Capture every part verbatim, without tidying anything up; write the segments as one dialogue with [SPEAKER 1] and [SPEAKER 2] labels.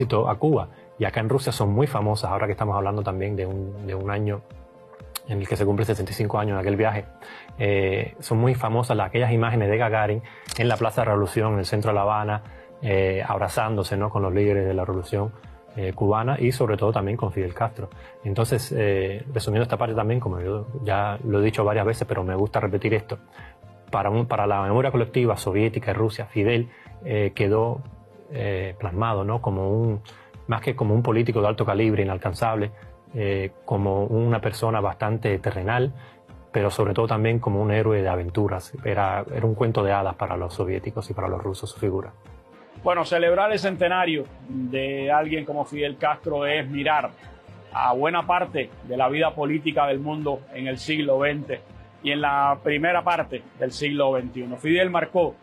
[SPEAKER 1] a Cuba. Y acá en Rusia son muy famosas, ahora que estamos hablando también de un, de un año en el que se cumple sesenta y cinco años de aquel viaje. Eh, son muy famosas las, aquellas imágenes de Gagarin en la Plaza de la Revolución, en el centro de La Habana, eh, abrazándose, ¿no?, con los líderes de la revolución eh, cubana y sobre todo también con Fidel Castro. Entonces, eh, resumiendo esta parte también, como yo ya lo he dicho varias veces, pero me gusta repetir esto, para, un, para la memoria colectiva soviética y Rusia, Fidel eh, quedó eh, plasmado, ¿no?, como un, más que como un político de alto calibre, inalcanzable, eh, como una persona bastante terrenal, pero sobre todo también como un héroe de aventuras. Era, era un cuento de hadas para los soviéticos y para los rusos su figura.
[SPEAKER 2] Bueno, celebrar el centenario de alguien como Fidel Castro es mirar a buena parte de la vida política del mundo en el siglo veinte y en la primera parte del siglo veintiuno. Fidel marcó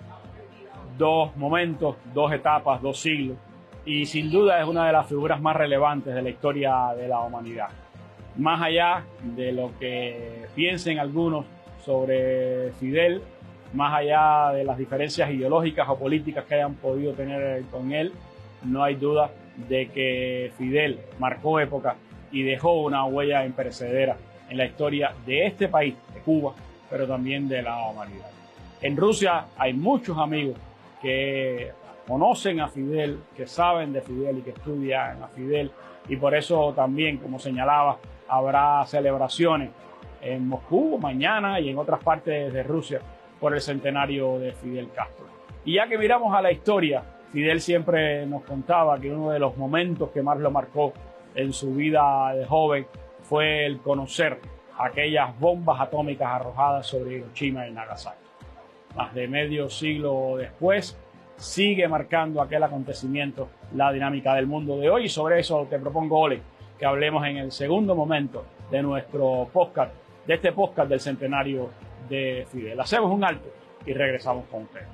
[SPEAKER 2] dos momentos, dos etapas, dos siglos, y sin duda es una de las figuras más relevantes de la historia de la humanidad. Más allá de lo que piensen algunos sobre Fidel, más allá de las diferencias ideológicas o políticas que hayan podido tener con él, no hay duda de que Fidel marcó época y dejó una huella imperecedera en la historia de este país, de Cuba, pero también de la humanidad. En Rusia hay muchos amigos que conocen a Fidel, que saben de Fidel y que estudian a Fidel, y por eso también, como señalaba, habrá celebraciones en Moscú mañana y en otras partes de Rusia por el centenario de Fidel Castro. Y ya que miramos a la historia, Fidel siempre nos contaba que uno de los momentos que más lo marcó en su vida de joven fue el conocer aquellas bombas atómicas arrojadas sobre Hiroshima y Nagasaki. Más de medio siglo después, sigue marcando aquel acontecimiento la dinámica del mundo de hoy, y sobre eso te propongo, Ole, que hablemos en el segundo momento de nuestro podcast, de este podcast del centenario de Fidel. Hacemos un alto y regresamos con ustedes.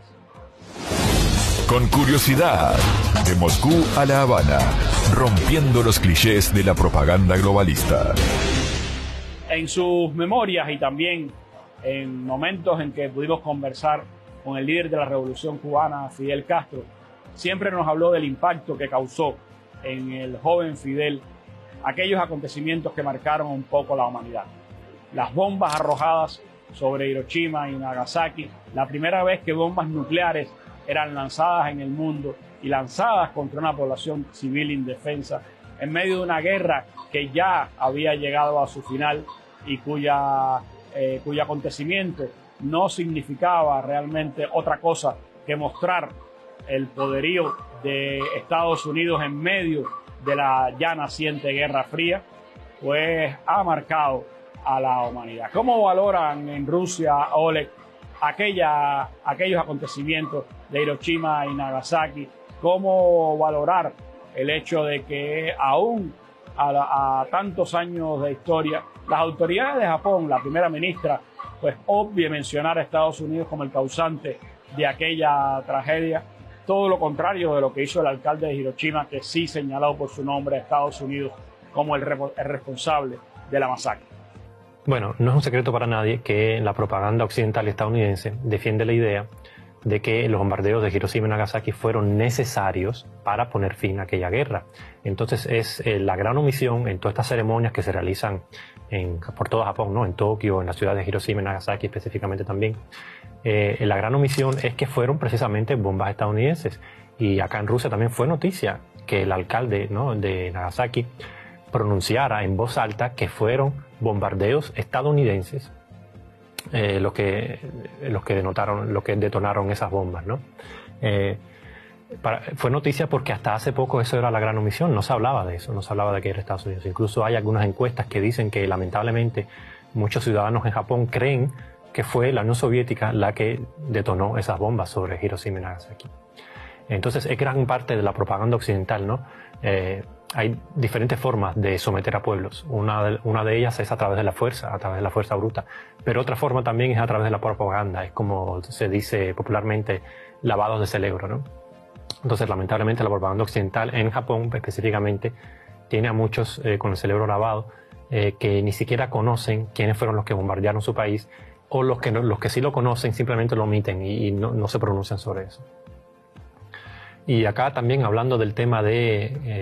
[SPEAKER 3] Con curiosidad, de Moscú a La Habana, rompiendo los clichés de la propaganda globalista.
[SPEAKER 2] En sus memorias y también en momentos en que pudimos conversar con el líder de la Revolución Cubana, Fidel Castro, siempre nos habló del impacto que causó en el joven Fidel aquellos acontecimientos que marcaron un poco la humanidad. Las bombas arrojadas sobre Hiroshima y Nagasaki, la primera vez que bombas nucleares eran lanzadas en el mundo y lanzadas contra una población civil indefensa en medio de una guerra que ya había llegado a su final y cuya, eh, cuyo acontecimiento no significaba realmente otra cosa que mostrar el poderío de Estados Unidos en medio de la ya naciente Guerra Fría, pues ha marcado a la humanidad. ¿Cómo valoran en Rusia, Oleg, aquella, aquellos acontecimientos de Hiroshima y Nagasaki? ¿Cómo valorar el hecho de que aún a, la, a tantos años de historia, las autoridades de Japón, la primera ministra, pues obvia mencionar a Estados Unidos como el causante de aquella tragedia? Todo lo contrario de lo que hizo el alcalde de Hiroshima, que sí señaló por su nombre a Estados Unidos como el, el responsable de la masacre.
[SPEAKER 1] Bueno, no es un secreto para nadie que la propaganda occidental estadounidense defiende la idea de que los bombardeos de Hiroshima y Nagasaki fueron necesarios para poner fin a aquella guerra. Entonces es eh, la gran omisión en todas estas ceremonias que se realizan en, por todo Japón, ¿no?, en Tokio, en la ciudad de Hiroshima y Nagasaki específicamente también. Eh, la gran omisión es que fueron precisamente bombas estadounidenses. Y acá en Rusia también fue noticia que el alcalde, ¿no?, de Nagasaki pronunciara en voz alta que fueron bombardeos estadounidenses eh, los que los que denotaron, los que detonaron esas bombas, ¿no? Eh, para, fue noticia porque hasta hace poco eso era la gran omisión, no se hablaba de eso, no se hablaba de que era Estados Unidos. Incluso hay algunas encuestas que dicen que lamentablemente muchos ciudadanos en Japón creen que fue la Unión Soviética la que detonó esas bombas sobre Hiroshima y Nagasaki. Entonces es gran parte de la propaganda occidental, ¿no? Eh, hay diferentes formas de someter a pueblos. Una de, una de ellas es a través de la fuerza, a través de la fuerza bruta. Pero otra forma también es a través de la propaganda. Es como se dice popularmente, lavados de cerebro, ¿no? Entonces, lamentablemente, la propaganda occidental en Japón, específicamente, tiene a muchos eh, con el cerebro lavado eh, que ni siquiera conocen quiénes fueron los que bombardearon su país, o los que, no, los que sí lo conocen simplemente lo omiten y, y no, no se pronuncian sobre eso. Y acá también hablando del tema de... Eh,